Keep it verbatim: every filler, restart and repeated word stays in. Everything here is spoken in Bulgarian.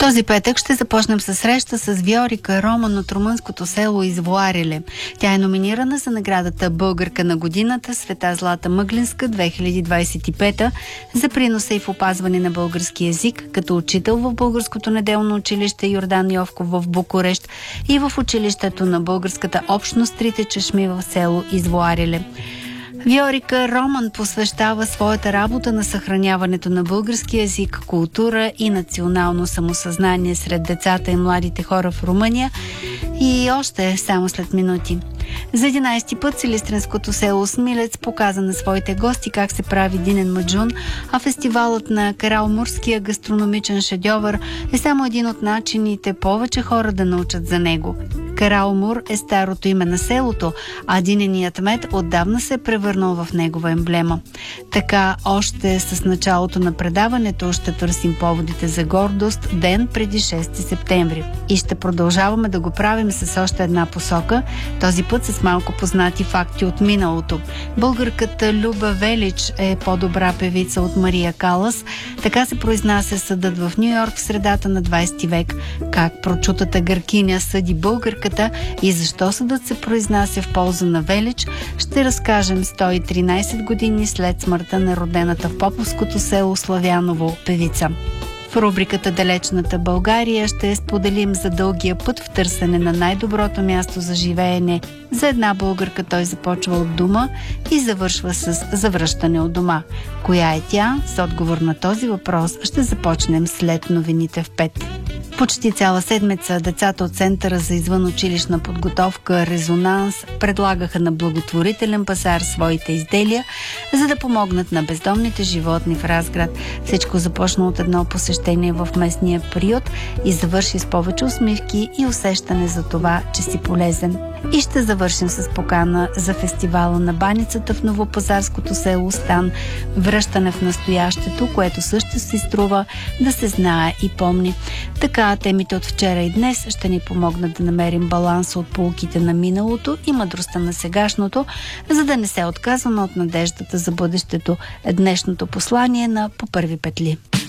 Този петък ще започнем със среща с Виорика Роман от румънското село Извоареле. Тя е номинирана за наградата Българка на годината Света Злата Мъглинска две хиляди двадесет и пета за приноса и в опазване на български език, като учител в Българското неделно училище Йордан Йовков в Букурещ и в училището на българската общност Трите чешми в село Извоареле. Виорика Роман посвещава своята работа на съхраняването на български език, култура и национално самосъзнание сред децата и младите хора в Румъния и още само след минути. За единадесети път силистренското село Смилец показа на своите гости как се прави динен маджун, а фестивалът на караумурския гастрономичен шедьовър е само един от начините повече хора да научат за него. Караумур е старото име на селото, а диненият мед отдавна се е превърнал в негова емблема. Така, още с началото на предаването ще търсим поводите за гордост ден преди шести септември. И ще продължаваме да го правим с още една посока, този път с малко познати факти от миналото. Българката Люба Велич е по-добра певица от Мария Калас. Така се произнася съдът в Ню-Йорк в средата на двадесети век. Как прочутата гъркиня съди българката и защо съдът се произнася в полза на Велич, ще разкажем сто и тринадесет години след смъртта на родената в Поповското село Славяново певица. В рубриката Далечната България ще споделим за дългия път в търсене на най-доброто място за живеене. За една българка той започва от дома и завършва с завръщане от дома. Коя е тя? С отговор на този въпрос ще започнем след новините в пет. Почти цяла седмица децата от Центъра за извънучилищна подготовка Резонанс предлагаха на благотворителен пазар своите изделия, за да помогнат на бездомните животни в Разград. Всичко започна от едно посещение в местния приют и завърши с повече усмивки и усещане за това, че си полезен. И ще завършим с покана за фестивала на баницата в новопазарското село Стан. Връщане в настоящето, което също си струва да се знае и помни. Така, темите от вчера и днес ще ни помогнат да намерим баланса от поуките на миналото и мъдростта на сегашното, за да не се отказваме от надеждата за бъдещето. Днешното послание на По първи петли.